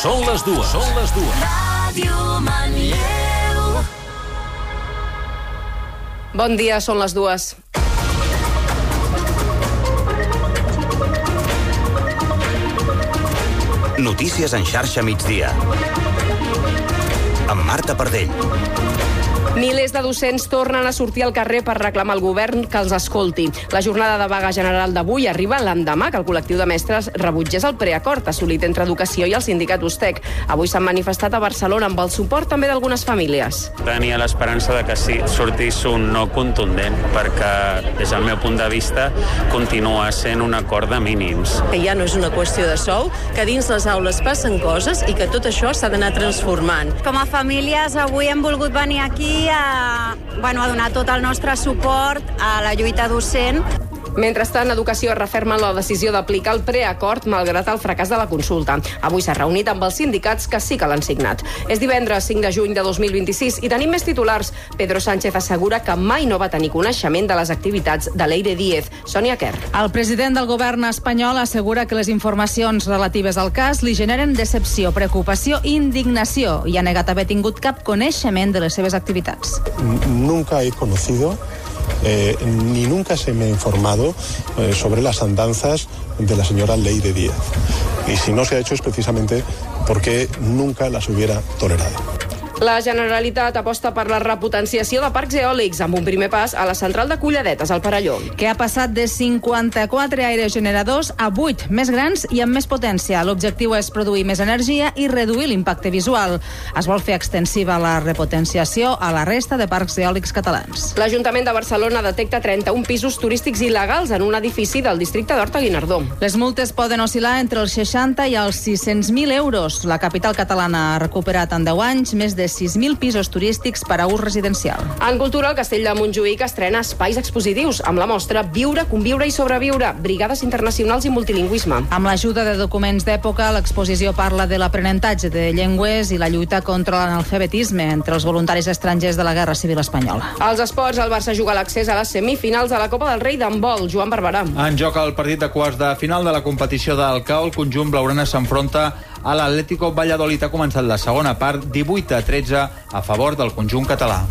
Són les dues. Ràdio Manlleu. Bon dia, són les dues. Notícies en xarxa migdia. Amb Marta Pardell. Milers de docents tornen a sortir al carrer per reclamar al govern que els escolti. La jornada de vaga general d'avui arriba l'endemà que el col·lectiu de mestres rebutgés el preacord assolit entre Educació i el sindicat USTEC. Avui s'han manifestat a Barcelona amb el suport també d'algunes famílies. Tenia l'esperança de que sí sortís un no contundent, perquè des del meu punt de vista continua sent un acord de mínims. Que ja no és una qüestió de sou, que dins les aules passen coses i que tot això s'ha d'anar transformant. Com a famílies avui hem volgut venir aquí a donar tot el nostre suport a la lluita docent. Mentrestant, Educació referma la decisió d'aplicar el preacord malgrat el fracàs de la consulta. Avui s'ha reunit amb els sindicats que sí que l'han signat. És divendres 5 de juny de 2026 i tenim més titulars. Pedro Sánchez assegura que mai no va tenir coneixement de les activitats de Leire Díez. Sònia Quer. El president del govern espanyol assegura que les informacions relatives al cas li generen decepció, preocupació i indignació i ha negat haver tingut cap coneixement de les seves activitats. Nunca he conocido ni nunca se me ha informado sobre las andanzas de la señora Leire Díez. Y si no se ha hecho es precisamente porque nunca las hubiera tolerado. La Generalitat aposta per la repotenciació de parcs eòlics amb un primer pas a la central de Colladetes, al Perelló. Que ha passat de 54 aerogeneradors a 8, més grans i amb més potència. L'objectiu és produir més energia i reduir l'impacte visual. Es vol fer extensiva la repotenciació a la resta de parcs eòlics catalans. L'Ajuntament de Barcelona detecta 31 pisos turístics il·legals en un edifici del districte d'Horta-Guinardó. Les multes poden oscil·lar entre els 60 i els 600.000 euros. La capital catalana ha recuperat en 10 anys més de 6.000 pisos turístics per a ús residencial. En cultura, el Castell de Montjuïc estrena espais expositius amb la mostra Viure, conviure i sobreviure, brigades internacionals i multilingüisme. Amb l'ajuda de documents d'època, l'exposició parla de l'aprenentatge de llengües i la lluita contra l'analfabetisme entre els voluntaris estrangers de la Guerra Civil Espanyola. Als esports, el Barça juga l'accés a les semifinals de la Copa del Rei d'handbol. Joan Barberà. En joc el partit de quarts de final de la competició del CAO, el conjunt blaugrana s'enfronta a l'Atlético Valladolid. Ha començat la segona part, 18-13 a favor del conjunt català.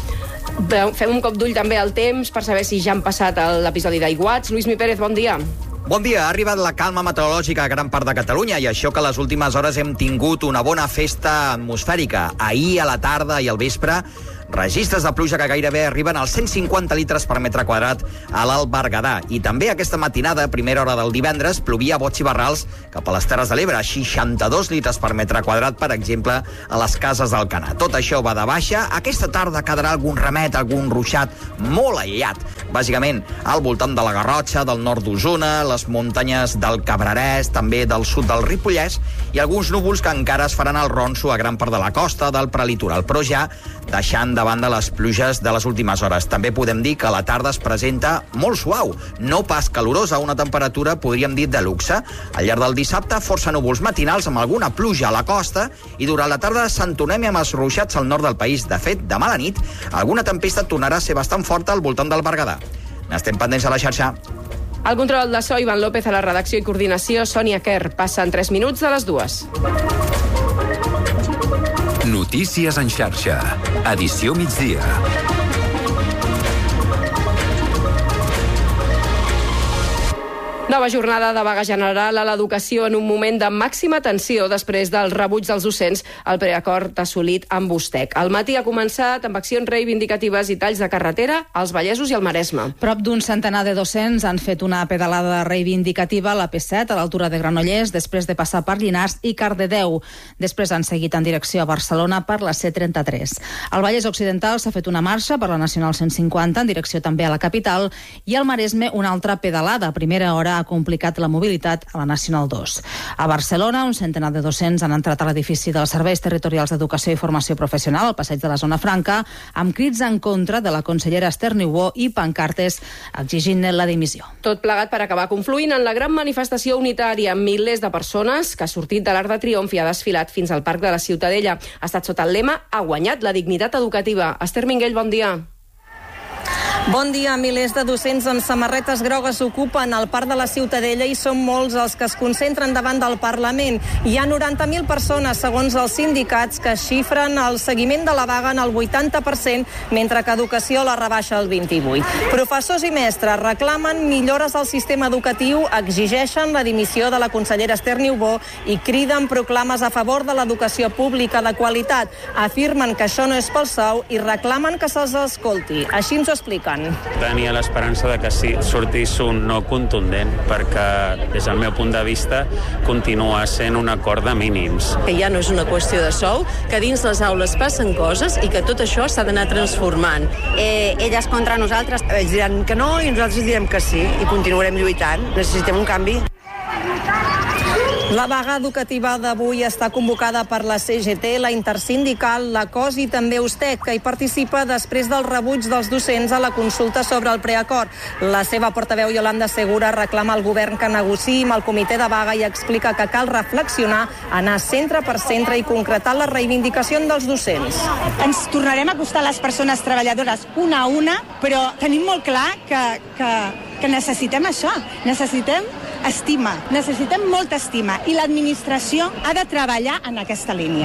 Fem un cop d'ull també al temps per saber si ja han passat l'episodi d'aiguats. Lluís Mi Pérez, bon dia. Bon dia, ha arribat la calma meteorològica a gran part de Catalunya i això que a les últimes hores hem tingut una bona festa atmosfèrica. Ahir a la tarda i al vespre, registres de pluja que gairebé arriben als 150 litres per metre quadrat a l'Alt Berguedà. I també aquesta matinada, a primera hora del divendres, plovia a bots i barrals cap a les Terres de l'Ebre, 62 litres per metre quadrat, per exemple, a les Cases d'Alcanar. Tot això va de baixa. Aquesta tarda quedarà algun remet, algun ruixat molt aïllat, bàsicament al voltant de la Garrotxa, del nord d'Osona, les muntanyes del Cabrerès, també del sud del Ripollès, i alguns núvols que encara es faran al ronso a gran part de la costa, del prelitoral, però ja deixant de banda les pluges de les últimes hores. També podem dir que la tarda es presenta molt suau, no pas calorosa, una temperatura, podríem dir, de luxe. Al llarg del dissabte, força núvols matinals amb alguna pluja a la costa i durant la tarda s'entonem amb els ruixats al nord del país. De fet, demà a la nit, alguna tempesta tornarà a ser bastant forta al voltant del Berguedà. N'estem pendents a la xarxa. El control de so, Ivan López, a la redacció i coordinació, Sònia Quer. Passen 3 minuts de les 2. Notícies en xarxa. Edició migdia. Nova jornada de vaga general a l'educació en un moment de màxima tensió després del rebuig dels docents al preacord assolit amb USTEC. El matí ha començat amb accions reivindicatives i talls de carretera als Vallesos i al Maresme. Prop d'un centenar de docents han fet una pedalada reivindicativa a la P7 a l'altura de Granollers després de passar per Llinars i Cardedeu. Després han seguit en direcció a Barcelona per la C33. Al Vallès Occidental s'ha fet una marxa per la Nacional 150 en direcció també a la capital i al Maresme una altra pedalada. A primera hora ha complicat la mobilitat a la Nacional 2. A Barcelona, un centenar de docents han entrat a l'edifici dels Serveis Territorials d'Educació i Formació Professional al passeig de la Zona Franca amb crits en contra de la consellera Esther Niubó i pancartes exigint-ne la dimissió. Tot plegat per acabar confluint en la gran manifestació unitària amb milers de persones que ha sortit de l'Arc de Triomf i ha desfilat fins al Parc de la Ciutadella. Ha estat sota el lema "Ha guanyat la dignitat educativa". Esther Minguell, bon dia. Bon dia. Milers de docents amb samarretes grogues ocupen el Parc de la Ciutadella i són molts els que es concentren davant del Parlament. Hi ha 90.000 persones, segons els sindicats, que xifren el seguiment de la vaga en el 80%, mentre que Educació la rebaixa al 28%. Professors i mestres reclamen millores al sistema educatiu, exigeixen la dimissió de la consellera Esther Niubó i criden proclames a favor de l'educació pública de qualitat. Afirmen que això no és pel sou i reclamen que se'ls escolti. Així ens ho expliquen. Tenia l'esperança de que sí sortís un no contundent, perquè des del meu punt de vista continua sent un acord de mínims. Que ja no és una qüestió de sou, que dins les aules passen coses i que tot això s'ha d'anar transformant. Elles contra nosaltres, ells diran que no i nosaltres direm que sí i continuarem lluitant. Necessitem un canvi. La vaga educativa d'avui està convocada per la CGT, la Intersindical, la COS i també USTEC, que hi participa després del rebuig dels docents a la consulta sobre el preacord. La seva portaveu, Yolanda Segura, reclama al govern que negociï amb el comitè de vaga i explica que cal reflexionar, anar centre per centre i concretar la reivindicació dels docents. Ens tornarem a acostar a les persones treballadores una a una, però tenim molt clar que necessitem això. Necessitem estima, necessitem molta estima i l'administració ha de treballar en aquesta línia.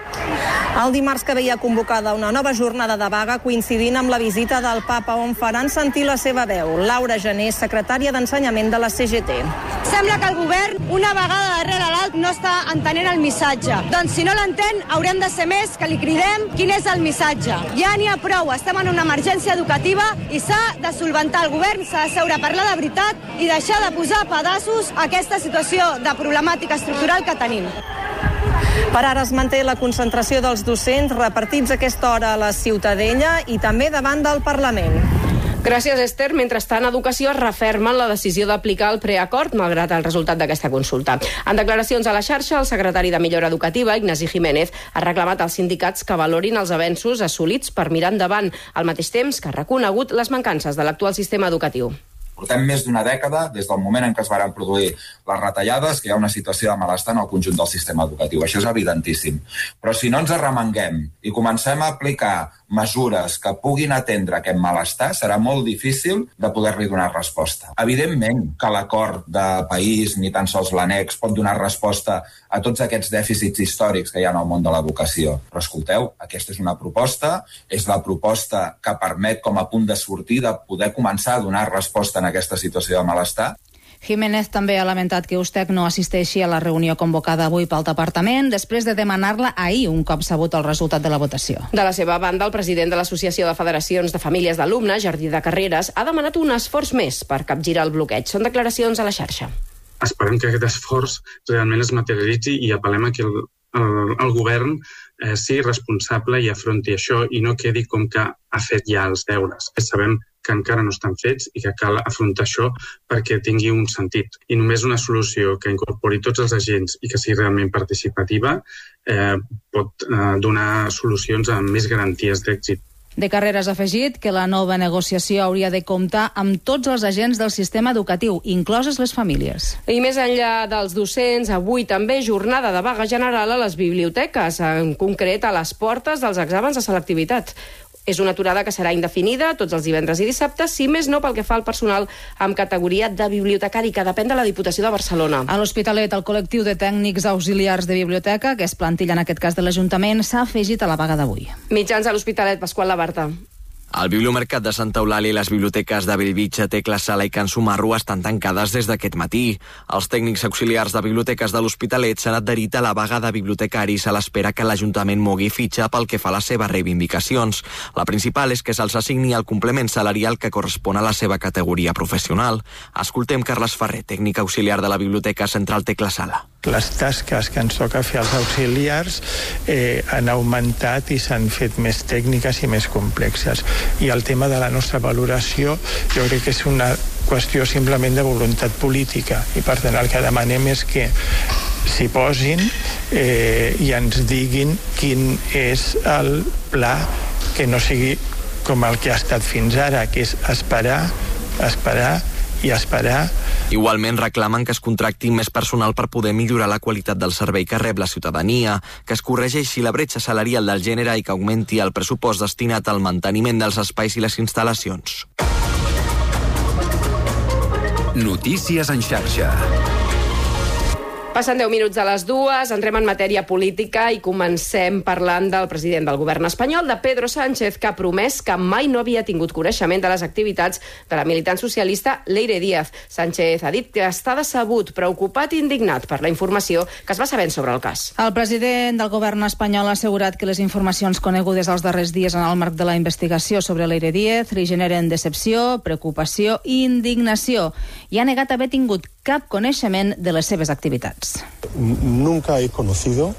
El dimarts que veia convocada una nova jornada de vaga coincidint amb la visita del Papa, on faran sentir la seva veu. Laura Gené, secretària d'Ensenyament de la CGT. Sembla que el govern, una vegada darrere l'altra, no està entenent el missatge. Doncs si no l'entén, haurem de ser més que li cridem quin és el missatge. Ja n'hi ha prou, estem en una emergència educativa i s'ha de solventar el govern, s'ha de seure a parlar de veritat i deixar de posar a pedaços aquesta situació de problemàtica estructural que tenim. Per ara es manté la concentració dels docents repartits a aquesta hora a la Ciutadella i també davant del Parlament. Gràcies, Esther. Mentrestant, Educació referma la decisió d'aplicar el preacord, malgrat el resultat d'aquesta consulta. En declaracions a la xarxa, el secretari de Millora Educativa, Ignasi Jiménez, ha reclamat als sindicats que valorin els avenços assolits per mirar endavant, al mateix temps que ha reconegut les mancances de l'actual sistema educatiu. Portem més d'una dècada, des del moment en què es van produir les retallades, que hi ha una situació de malestar en el conjunt del sistema educatiu. Això és evidentíssim. Però si no ens arremanguem i comencem a aplicar mesures que puguin atendre aquest malestar, serà molt difícil de poder-li donar resposta. Evidentment que l'acord de país, ni tan sols l'annex, pot donar resposta a tots aquests dèficits històrics que hi ha en el món de l'educació. Però escolteu, aquesta és una proposta, és la proposta que permet com a punt de sortida poder començar a donar resposta en aquesta situació de malestar. Jiménez també ha lamentat que USTEC no assisteixi a la reunió convocada avui pel departament després de demanar-la ahir, un cop sabut el resultat de la votació. De la seva banda, el president de l'Associació de Federacions de Famílies d'Alumnes, Jardí de Carreres, ha demanat un esforç més per capgirar el bloqueig. Són declaracions a la xarxa. Esperem que aquest esforç realment es materialitzi i apel·lem a que el govern sigui responsable i afronti això i no quedi com que ha fet ja els deures. Sabem que encara no estan fets i que cal afrontar això perquè tingui un sentit. I només una solució que incorpori tots els agents i que sigui realment participativa pot donar solucions amb més garanties d'èxit. De Carreras ha afegit que la nova negociació hauria de comptar amb tots els agents del sistema educatiu, incloses les famílies. I més enllà dels docents, avui també jornada de vaga general a les biblioteques, en concret a les portes dels exàmens de selectivitat. És una aturada que serà indefinida tots els divendres i dissabtes, si més no pel que fa al personal amb categoria de bibliotecari, que depèn de la Diputació de Barcelona. A l'Hospitalet, el col·lectiu de tècnics auxiliars de biblioteca, que és plantilla en aquest cas de l'Ajuntament, s'ha afegit a la vaga d'avui. Mitjans a l'Hospitalet, Pasqual Labarta. El Bibliomercat de Santa Eulàlia i les biblioteques de Bellvitge, Tecla Sala i Can Sumarro estan tancades des d'aquest matí. Els tècnics auxiliars de biblioteques de l'Hospitalet s'han adherit a la vaga de bibliotecaris a l'espera que l'Ajuntament mogui fitxa pel que fa a les seves reivindicacions. La principal és que se'ls assigni el complement salarial que correspon a la seva categoria professional. Escoltem Carles Ferrer, tècnic auxiliar de la Biblioteca Central Tecla Sala. Les tasques que ens toca fer als auxiliars han augmentat i s'han fet més tècniques i més complexes. I el tema de la nostra valoració jo crec que és una qüestió simplement de voluntat política i per tant el que demanem és que s'hi posin i ens diguin quin és el pla, que no sigui com el que ha estat fins ara, que és esperar i esperar Igualment reclamen que es contracti més personal per poder millorar la qualitat del servei que rep la ciutadania, que es corregeixi la bretxa salarial del gènere i que augmenti el pressupost destinat al manteniment dels espais i les instal·lacions. Notícies en xarxa. Passen 10 minuts a les 2, entrem en matèria política i comencem parlant del president del govern espanyol, de Pedro Sánchez, que ha promès que mai no havia tingut coneixement de les activitats de la militant socialista Leire Díaz. Sánchez ha dit que està decebut, preocupat i indignat per la informació que es va sabent sobre el cas. El president del govern espanyol ha assegurat que les informacions conegudes els darrers dies en el marc de la investigació sobre Leire Díaz li generen decepció, preocupació i indignació i ha negat haver tingut cap coneixement de les seves activitats. Nunca he conocido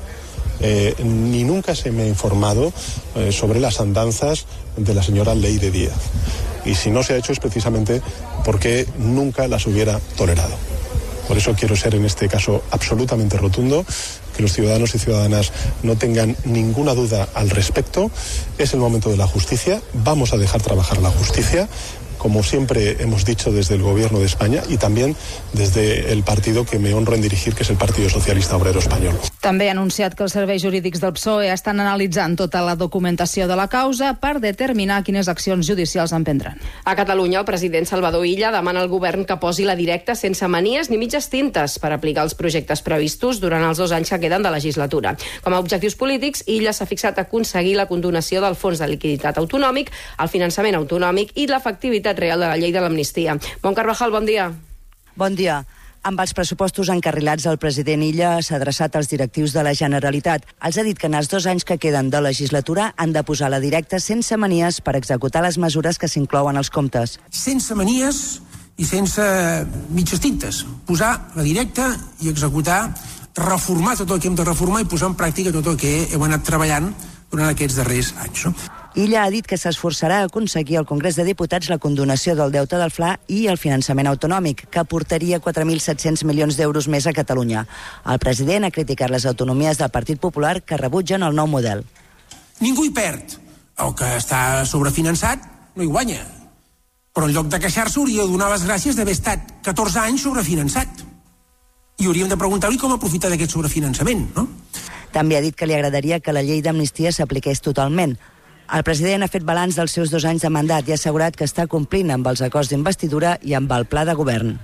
ni nunca se me ha informado sobre las andanzas de la señora Leire Díaz. Y si no se ha hecho es precisamente porque nunca las hubiera tolerado. Por eso quiero ser en este caso absolutamente rotundo, que los ciudadanos y ciudadanas no tengan ninguna duda al respecto. Es el momento de la justicia, vamos a dejar trabajar la justicia, como siempre hemos dicho desde el Gobierno de España y también desde el partido que me honro en dirigir, que es el Partido Socialista Obrero Espanyol. També ha anunciat que els serveis jurídics del PSOE estan analitzant tota la documentació de la causa per determinar quines accions judicials emprendran. A Catalunya, el president Salvador Illa demana al govern que posi la directa sense manies ni mitges tintes per aplicar els projectes previstos durant els 2 anys que queden de legislatura. Com a objectius polítics, Illa s'ha fixat a aconseguir la condonació del fons de liquiditat autonòmic, el finançament autonòmic i l'efectivitat real de la llei de l'amnistia. Bon Carvajal, bon dia. Bon dia. Amb els pressupostos encarrilats, el president Illa s'ha adreçat als directius de la Generalitat. Els ha dit que en els 2 anys que queden de legislatura han de posar la directa sense manies per executar les mesures que s'inclouen als comptes. Sense manies i sense mitges tintes. Posar la directa i executar, reformar tot el que hem de reformar i posar en pràctica tot el que heu anat treballant durant aquests darrers anys. No? Illa ha dit que s'esforçarà a aconseguir al Congrés de Diputats la condonació del deute del Fla i el finançament autonòmic, que aportaria 4.700 milions d'euros més a Catalunya. El president ha criticat les autonomies del Partit Popular que rebutgen el nou model. Ningú hi perd. El que està sobrefinançat no hi guanya. Però en lloc de queixar-se hauria de donar les gràcies d'haver estat 14 anys sobrefinançat. I hauríem de preguntar-li com aprofitar d'aquest sobrefinançament, no? També ha dit que li agradaria que la llei d'amnistia s'apliqués totalment. El president ha fet balanç dels seus 2 anys de mandat i ha assegurat que està complint amb els acords d'investidura i amb el pla de govern.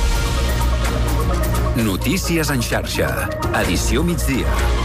Notícies en xarxa. Edició migdia.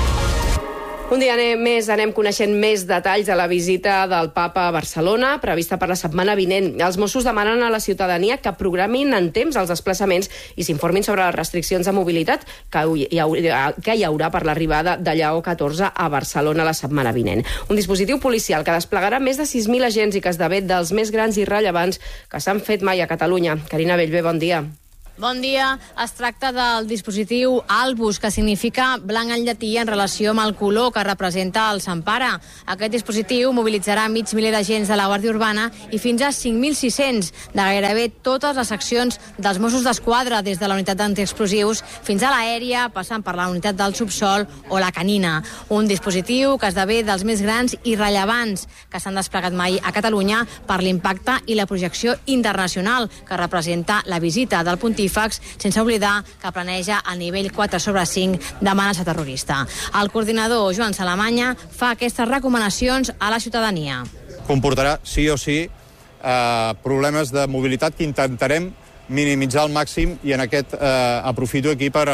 Un dia més anem coneixent més detalls de la visita del papa a Barcelona, prevista per la setmana vinent. Els Mossos demanen a la ciutadania que programin en temps els desplaçaments i s'informin sobre les restriccions de mobilitat que hi haurà per l'arribada de Lleó XIV a Barcelona la setmana vinent. Un dispositiu policial que desplegarà més de 6.000 agents i que esdevé dels més grans i rellevants que s'han fet mai a Catalunya. Carina Bellver, bon dia. Bon dia. Es tracta del dispositiu Albus, que significa blanc en llatí en relació amb el color que representa el Sant Pare. Aquest dispositiu mobilitzarà mig miler d'agents de la Guàrdia Urbana i fins a 5.600 de gairebé totes les seccions dels Mossos d'Esquadra, des de la unitat d'antiexplosius fins a l'aèria, passant per la unitat del subsol o la canina. Un dispositiu que esdevé dels més grans i rellevants que s'han desplegat mai a Catalunya per l'impacte i la projecció internacional que representa la visita del Pontífex, sense oblidar que planeja el nivell 4/5 d'amenaça terrorista. El coordinador Joan Salamanya fa aquestes recomanacions a la ciutadania. Comportarà, sí o sí, problemes de mobilitat que intentarem minimitzar al màxim i en aquest aprofito aquí per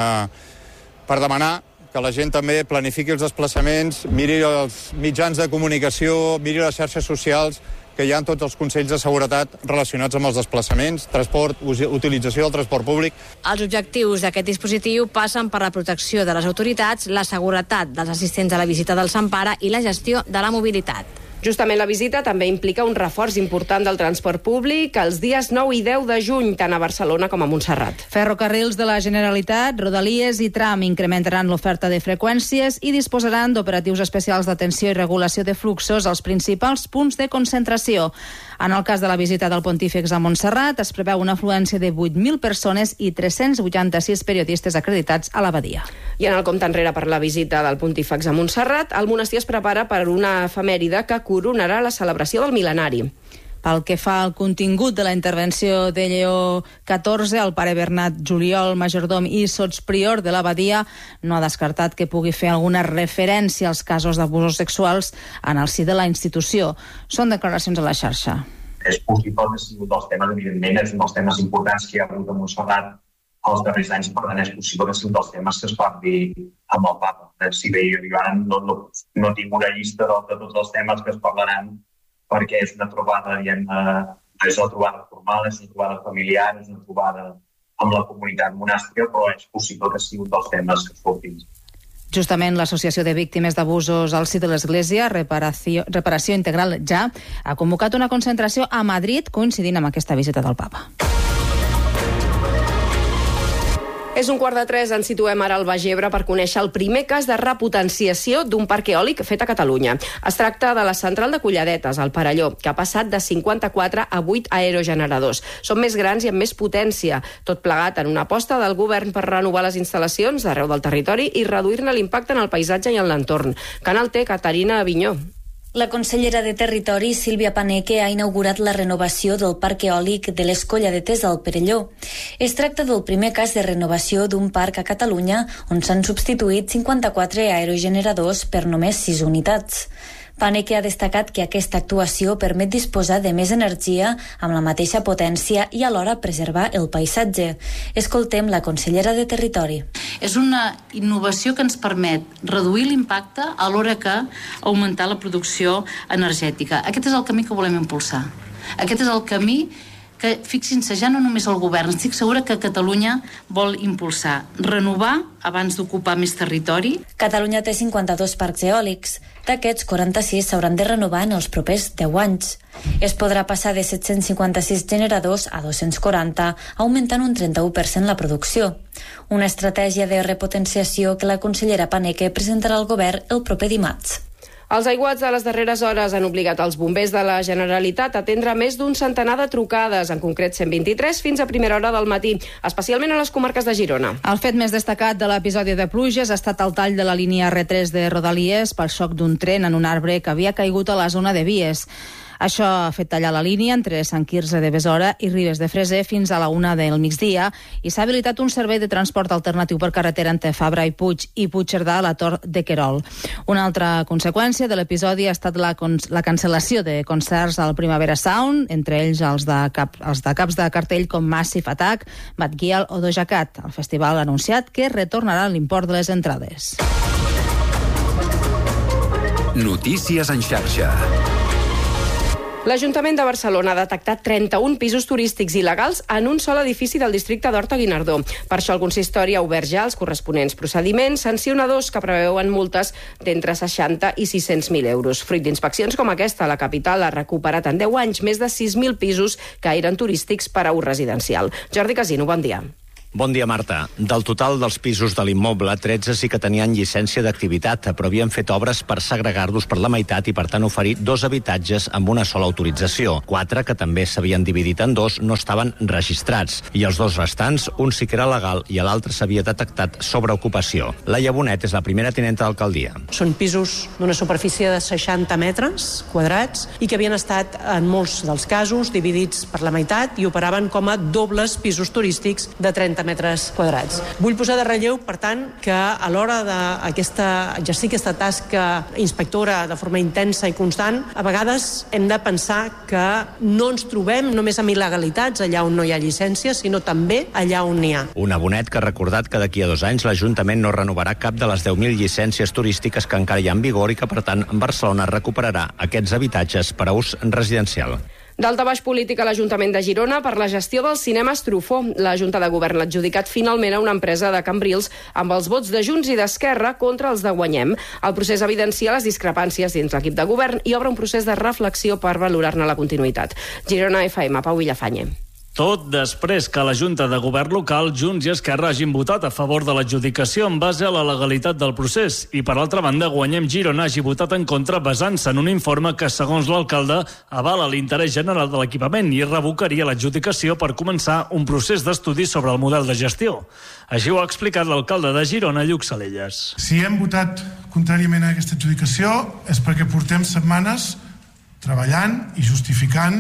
demanar que la gent també planifiqui els desplaçaments, miri els mitjans de comunicació, miri les xarxes socials, que hi ha tots els consells de seguretat relacionats amb els desplaçaments, transport, utilització del transport públic. Els objectius d'aquest dispositiu passen per la protecció de les autoritats, la seguretat dels assistents a la visita del Sant Pare i la gestió de la mobilitat. Justament la visita també implica un reforç important del transport públic els dies 9 i 10 de juny, tant a Barcelona com a Montserrat. Ferrocarrils de la Generalitat, Rodalies i Tram incrementaran l'oferta de freqüències i disposaran d'operatius especials d'atenció i regulació de fluxos als principals punts de concentració. En el cas de la visita del Pontífex a Montserrat, es preveu una afluència de 8.000 persones i 386 periodistes acreditats a l'abadia. I en el compte enrere per la visita del Pontífex a Montserrat, el monestir es prepara per una efemèride que coronarà la celebració del mil·lenari. Pel que fa al contingut de la intervenció de Lleó XIV, el pare Bernat Juliol, majordom i sotsprior de l'abadia, no ha descartat que pugui fer alguna referència als casos d'abusos sexuals en el si de la institució. Són declaracions a la xarxa. És possible que sigui un dels temes, evidentment, és un dels temes importants que hi ha hagut a Montserrat els darrers anys, per tant és possible que sigui un dels temes que es parli amb el papa. Si bé jo ara no tinc una llista de tots els temes que es parlaran, perquè és una trobada, és una trobada formal, és una trobada familiar, és una trobada amb la comunitat monàstica, però és possible que sigui un dels temes que es portin. Justament l'Associació de Víctimes d'Abusos al si de l'Església, Reparació Integral Ja, ha convocat una concentració a Madrid coincidint amb aquesta visita del papa. És 2:45, ens situem ara al Baix Ebre per conèixer el primer cas de repotenciació d'un parc eòlic fet a Catalunya. Es tracta de la central de Colladetes, al Perelló, que ha passat de 54 a 8 aerogeneradors. Són més grans i amb més potència, tot plegat en una aposta del govern per renovar les instal·lacions d'arreu del territori i reduir-ne l'impacte en el paisatge i en l'entorn. Canal T, Caterina Avinyó. La consellera de Territori, Sílvia Paneque, ha inaugurat la renovació del parc eòlic de les Colladetes al Perelló. Es tracta del primer cas de renovació d'un parc a Catalunya on s'han substituït 54 aerogeneradors per només 6 unitats. Paneque ha destacat que aquesta actuació permet disposar de més energia amb la mateixa potència i alhora preservar el paisatge. Escoltem la consellera de Territori. És una innovació que ens permet reduir l'impacte alhora que augmentar la producció energètica. Aquest és el camí que volem impulsar. Aquest és el camí que, fixin-se, ja no només el govern, estic segura que Catalunya vol impulsar. Renovar abans d'ocupar més territori. Catalunya té 52 parcs eòlics. D'aquests, 46 s'hauran de renovar en els propers 10 anys. Es podrà passar de 756 generadors a 240, augmentant un 31% la producció. Una estratègia de repotenciació que la consellera Paneque presentarà al govern el proper dimarts. Els aiguats de les darreres hores han obligat els bombers de la Generalitat a atendre més d'un centenar de trucades, en concret 123, fins a primera hora del matí, especialment a les comarques de Girona. El fet més destacat de l'episodi de pluges ha estat el tall de la línia R3 de Rodalies pel xoc d'un tren en un arbre que havia caigut a la zona de Vies. Això ha fet tallar la línia entre Sant Quirze de Besora i Ribes de Freser fins a la 1 del migdia i s'ha habilitat un servei de transport alternatiu per carretera entre Fabra i Puigcerdà a la Tor de Querol. Una altra conseqüència de l'episodi ha estat la cancel·lació de concerts al Primavera Sound, entre ells els de caps de cartell com Massive Attack, Bad Gyal o Doja Cat. El festival ha anunciat que retornarà l'import de les entrades. Notícies en xarxa. L'Ajuntament de Barcelona ha detectat 31 pisos turístics il·legals en un sol edifici del districte d'Horta-Guinardó. Per això el consistori ha obert ja els corresponents procediments sancionadors que preveuen multes d'entre 60 i 600.000 euros. Fruit d'inspeccions com aquesta, la capital ha recuperat en 10 anys més de 6.000 pisos que eren turístics per a ús residencial. Jordi Casino, bon dia. Bon dia, Marta. Del total dels pisos de l'immoble, 13 sí que tenien llicència d'activitat, però havien fet obres per segregar-los per la meitat i, per tant, oferir 2 habitatges amb una sola autorització. 4, que també s'havien dividit en 2, no estaven registrats. I els 2 restants, un sí que era legal i l'altre s'havia detectat sobreocupació. Laia Bonet és la primera tinenta d'alcaldia. Són pisos d'una superfície de 60 metres quadrats i que havien estat, en molts dels casos, dividits per la meitat i operaven com a dobles pisos turístics de 30 metres quadrats. Vull posar de relleu, per tant, que a l'hora d'exercir aquesta tasca inspectora de forma intensa i constant, a vegades hem de pensar que no ens trobem només amb il·legalitats allà on no hi ha llicència, sinó també allà on n'hi ha. Una Bonet que ha recordat que d'aquí a 2 anys l'Ajuntament no renovarà cap de les 10.000 llicències turístiques que encara hi ha en vigor i que, per tant, Barcelona recuperarà aquests habitatges per a ús residencial. Daltabaix polític a l'Ajuntament de Girona per la gestió del cinema Truffaut. La Junta de Govern l'ha adjudicat finalment a una empresa de Cambrils amb els vots de Junts i d'Esquerra contra els de Guanyem. El procés evidencia les discrepàncies dins l'equip de govern i obre un procés de reflexió per valorar-ne la continuïtat. Girona FM, Pau Villafañe. Tot després que la Junta de Govern local, Junts i Esquerra hagin votat a favor de l'adjudicació en base a la legalitat del procés i, per altra banda, Guanyem Girona hagi votat en contra basant-se en un informe que, segons l'alcalde, avala l'interès general de l'equipament i revocaria l'adjudicació per començar un procés d'estudi sobre el model de gestió. Així ho ha explicat l'alcalde de Girona, Lluc Salelles. Si hem votat contràriament a aquesta adjudicació és perquè portem setmanes treballant i justificant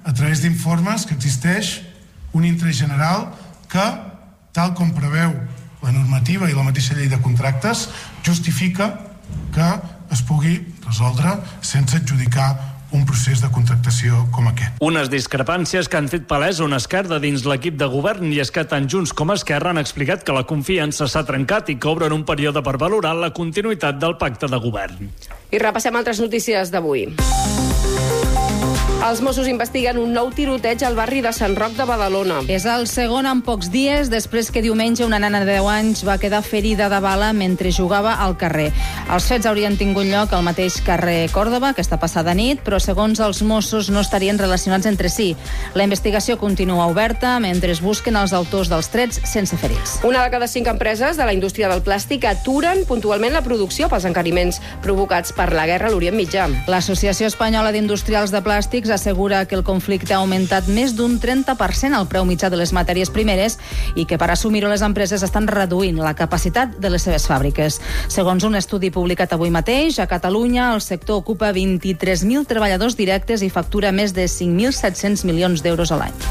a través d'informes, que existeix un interès general que, tal com preveu la normativa i la mateixa llei de contractes, justifica que es pugui resoldre sense adjudicar un procés de contractació com aquest. Unes discrepàncies que han fet palès un esquerda dins l'equip de govern, i és que tant Junts com Esquerra han explicat que la confiança s'ha trencat i que obren un període per valorar la continuïtat del pacte de govern. I repassem altres notícies d'avui. Els Mossos investiguen un nou tiroteig al barri de Sant Roc de Badalona. És el segon en pocs dies després que diumenge una nena de 10 anys va quedar ferida de bala mentre jugava al carrer. Els fets haurien tingut lloc al mateix carrer Còrdova aquesta passada nit, però segons els Mossos no estarien relacionats entre si. La investigació continua oberta mentre es busquen els autors dels trets sense ferits. Una de cada 5 empreses de la indústria del plàstic aturen puntualment la producció pels encariments provocats per la guerra a l'Orient Mitjà. L'Associació Espanyola d'Industrials de Plàstics assegura que el conflicte ha augmentat més d'un 30% el preu mitjà de les matèries primeres i que per assumir-ho les empreses estan reduint la capacitat de les seves fàbriques. Segons un estudi publicat avui mateix, a Catalunya el sector ocupa 23.000 treballadors directes i factura més de 5.700 milions d'euros a l'any.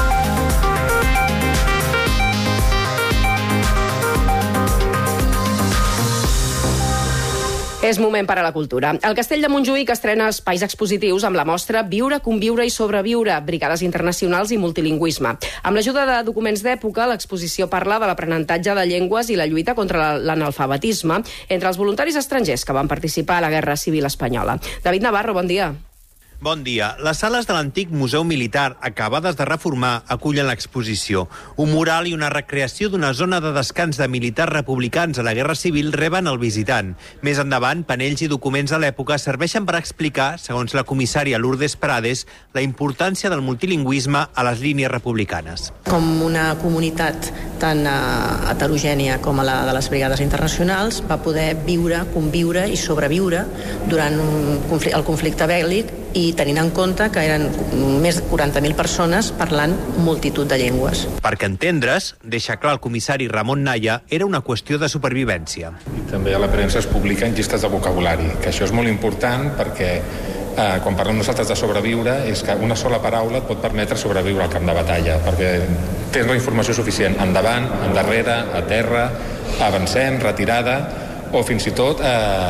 És moment per a la cultura. El Castell de Montjuïc estrena espais expositius amb la mostra Viure, conviure i sobreviure, brigades internacionals i multilingüisme. Amb l'ajuda de documents d'època, l'exposició parla de l'aprenentatge de llengües i la lluita contra l'analfabetisme entre els voluntaris estrangers que van participar a la Guerra Civil Espanyola. David Navarro, bon dia. Bon dia. Les sales de l'antic Museu Militar, acabades de reformar, acullen l'exposició. Un mural i una recreació d'una zona de descans de militars republicans a la Guerra Civil reben el visitant. Més endavant, panells i documents de l'època serveixen per explicar, segons la comissària Lourdes Prades, la importància del multilingüisme a les línies republicanes. Com una comunitat tan heterogènia com la de les brigades internacionals va poder viure, conviure i sobreviure durant el conflicte bèl·lic, i tenint en compte que eren més de 40.000 persones parlant multitud de llengües. Perquè entendre's, deixa clar el comissari Ramon Naya, era una qüestió de supervivència. I també a la premsa es publiquen llistes de vocabulari, que això és molt important perquè quan parlem nosaltres de sobreviure és que una sola paraula et pot permetre sobreviure al camp de batalla, perquè tens la informació suficient endavant, endarrere, a terra, avancem, retirada, o fins i tot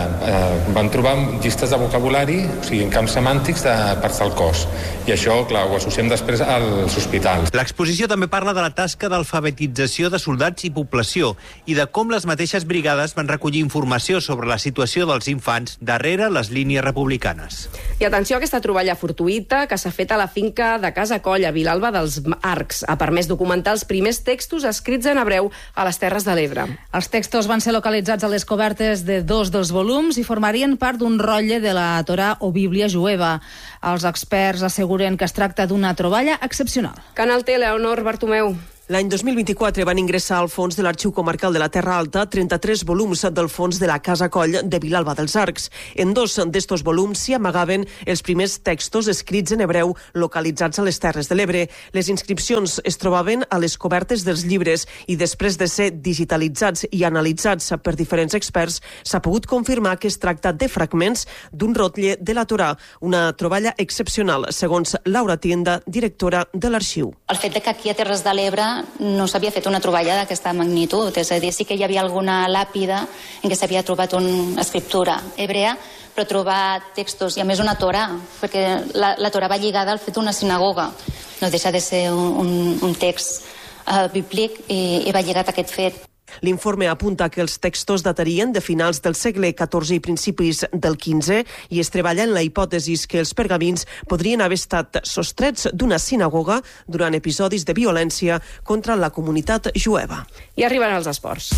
van trobar llistes de vocabulari, o sigui, en camps semàntics de parts del cos. I això, clar, ho associem després als hospitals. L'exposició també parla de la tasca d'alfabetització de soldats i població i de com les mateixes brigades van recollir informació sobre la situació dels infants darrere les línies republicanes. I atenció a aquesta troballa fortuïta que s'ha fet a la finca de Casa Coll, a Vilalba dels Arcs. Ha permès documentar els primers textos escrits en hebreu a les Terres de l'Ebre. Els textos van ser localitzats a les cobertes de 2 dels volums i formarien part d'un rotlle de la Torà o Bíblia jueva. Els experts asseguren que es tracta d'una troballa excepcional. Canal T, Leonor Bartomeu. L'any 2024 van ingressar al fons de l'Arxiu Comarcal de la Terra Alta 33 volums del fons de la Casa Coll de Vilalba dels Arcs. En 2 d'estos volums s'hi amagaven els primers textos escrits en hebreu localitzats a les Terres de l'Ebre. Les inscripcions es trobaven a les cobertes dels llibres i després de ser digitalitzats i analitzats per diferents experts s'ha pogut confirmar que es tracta de fragments d'un rotlle de la Torà, una troballa excepcional, segons Laura Tienda, directora de l'arxiu. El fet que aquí a Terres de l'Ebre no s'havia fet una troballa d'aquesta magnitud, és a dir, sí que hi havia alguna làpida en què s'havia trobat una escriptura hebrea, però trobar textos, i a més una Torà, perquè la Torà va lligada al fet d'una sinagoga, no deixa de ser un text bíblic i va lligat a aquest fet. L'informe apunta que els textos datarien de finals del segle XIV i principis del XV i es treballa en la hipòtesi que els pergamins podrien haver estat sostrets d'una sinagoga durant episodis de violència contra la comunitat jueva. I arriben els esports.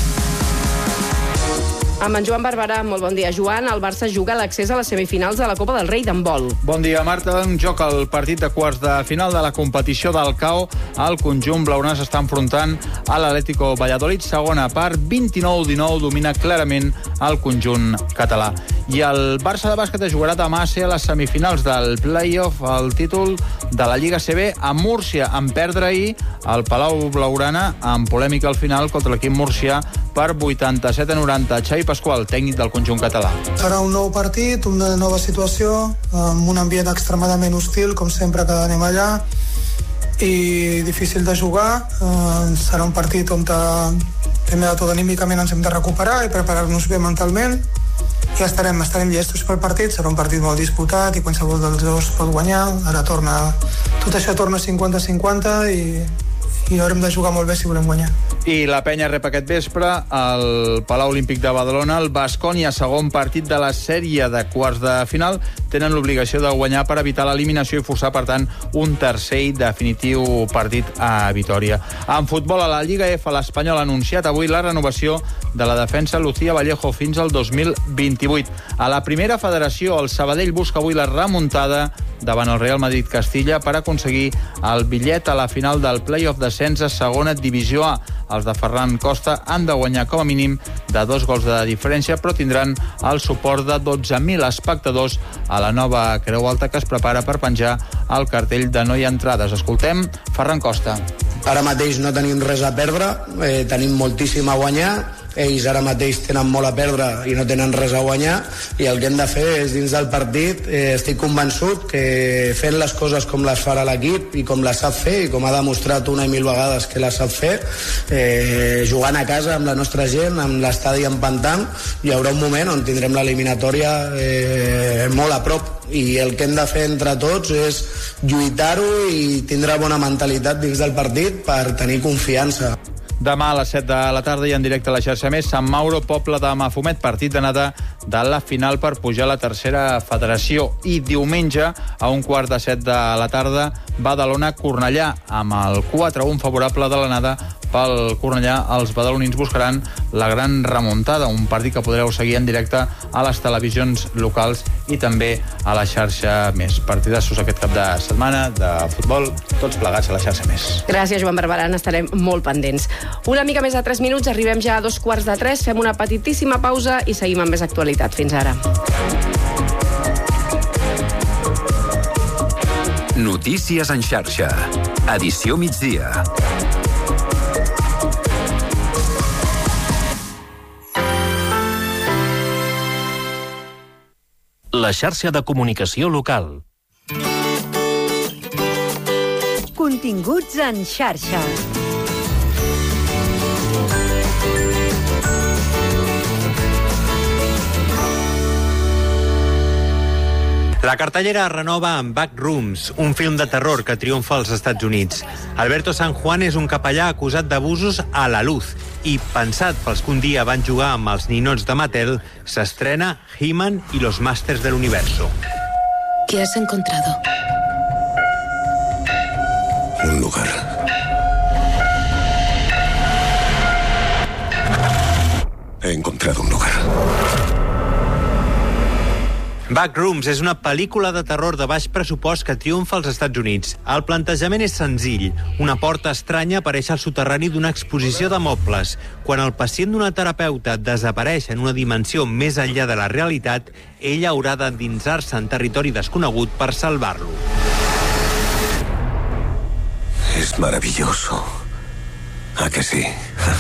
Amb en Joan Barberà, molt bon dia. Joan, el Barça juga l'accés a les semifinals de la Copa del Rei d'handbol. Bon dia, Marta. En joc el partit de quarts de final de la competició del CAO. El conjunt blaugrana s'està enfrontant a l'Atlético Valladolid. Segona part, 29-19, domina clarament el conjunt català. I el Barça de bàsquet es jugarà demà a ser a les semifinals del play-off al títol de la Lliga CB a Múrcia, en perdre ahir al Palau Blaugrana amb polèmica al final contra l'equip murcià per 87-90. Xavi Pasqual, tècnic del conjunt català. Serà un nou partit, una nova situació, amb un ambient extremadament hostil, com sempre que anem allà, i difícil de jugar. Serà un partit on primer de tot anímicament ens hem de recuperar i preparar-nos bé mentalment. Ja estarem llestos pel partit, serà un partit molt disputat i qualsevol dels dos pot guanyar. Ara tot això torna 50-50 i haurem de jugar molt bé si volem guanyar. I la penya rep aquest vespre al Palau Olímpic de Badalona el Baskonia, segon partit de la sèrie de quarts de final. Tenen l'obligació de guanyar per evitar l'eliminació i forçar, per tant, un tercer i definitiu partit a Vitòria. En futbol, a la Lliga F, l'Espanyol ha anunciat avui la renovació de la defensa Lucía Vallejo fins al 2028. A la primera federació, el Sabadell busca avui la remuntada davant el Real Madrid Castilla per aconseguir el bitllet a la final del play-off d'ascens a segona divisió A. Els de Ferran Costa han de guanyar com a mínim de 2 gols de diferència, però tindran el suport de 12.000 espectadors a la nova Creu Alta que es prepara per penjar el cartell de no hi ha entrades. Escoltem Ferran Costa. Ara mateix no tenim res a perdre, tenim moltíssim a guanyar. Ells ara mateix tenen molt a perdre i no tenen res a guanyar, i el que hem de fer és, dins del partit, estic convençut que fent les coses com les farà l'equip i com les sap fer, i com ha demostrat una i mil vegades que les sap fer, jugant a casa amb la nostra gent, amb l'estadi empantant, hi haurà un moment on tindrem l'eliminatòria molt a prop, i el que hem de fer entre tots és lluitar-ho i tindre bona mentalitat dins del partit per tenir confiança. Demà a les 7 de la tarda i en directe a la xarxa més, Sant Mauro, Poble de Mafumet, partit d'anada de la final per pujar a la tercera federació. I diumenge, a 6:15 de la tarda, Badalona-Cornellà, amb el 4-1 favorable de l'anada pel Cornellà. Els badalonins buscaran la gran remuntada, un partit que podreu seguir en directe a les televisions locals i també a la xarxa més. Partidassos aquest cap de setmana de futbol, tots plegats a la xarxa més. Gràcies, Joan Barberan, estarem molt pendents. Una mica més de 3 minuts, arribem ja a 2:15, fem una petitíssima pausa i seguim amb més actualitat. Fins ara. Notícies en xarxa. Edició migdia. La xarxa de comunicació local. Continguts en xarxa. La cartellera es renova amb Backrooms, un film de terror que triomfa als Estats Units. Alberto San Juan és un capellà acusat d'abusos a la luz i, pensat pels que un dia van jugar amb els ninots de Mattel, s'estrena He-Man y los Masters del Universo. ¿Qué has encontrado? Un lugar. He encontrado un lugar. Backrooms és una pel·lícula de terror de baix pressupost que triomfa als Estats Units. El plantejament és senzill. Una porta estranya apareix al soterrani d'una exposició de mobles. Quan el pacient d'una terapeuta desapareix en una dimensió més enllà de la realitat, ella haurà d'endinsar-se en territori desconegut per salvar-lo. Es maravilloso. ¿A que sí?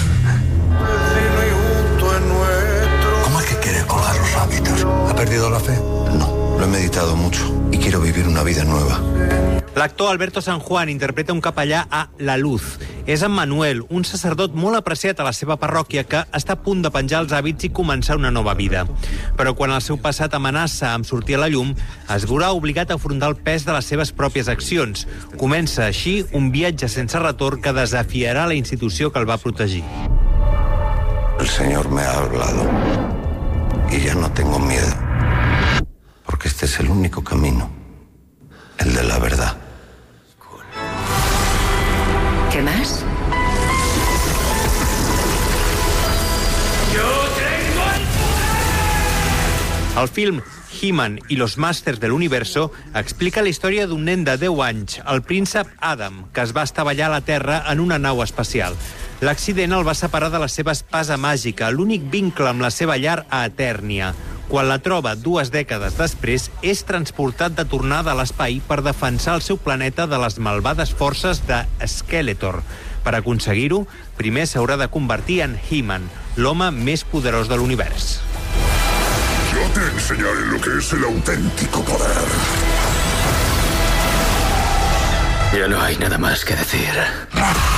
¿Cómo es que quiere colgar los hábitos? ¿Ha perdido la fe? No, lo he meditado mucho y quiero vivir una vida nueva. L'actor Alberto San Juan interpreta un capellà a La Luz. És en Manuel, un sacerdot molt apreciat a la seva parròquia que està a punt de penjar els hàbits i començar una nova vida. Però quan el seu passat amenaça amb sortir a la llum, es veurà obligat a afrontar el pes de les seves pròpies accions. Comença així un viatge sense retorn que desafiarà la institució que el va protegir. El Señor me ha hablado y ya no tengo miedo, porque este es el único camino, el de la verdad. ¿Qué más? El film He-Man y los Masters del Universo explica la història d'un nen de 10 anys, el príncep Adam, que es va estavellar a la Terra en una nau espacial. L'accident el va separar de la seva espasa màgica, l'únic vincle amb la seva llar a Etèrnia. Quan la troba 2 dècades després, és transportat de tornada a l'espai per defensar el seu planeta de les malvades forces de Skeletor. Per aconseguir-ho, primer s'haurà de convertir en He-Man, l'home més poderós de l'univers. Yo te enseñaré lo que es el auténtico poder. Ya no hay nada más que decir.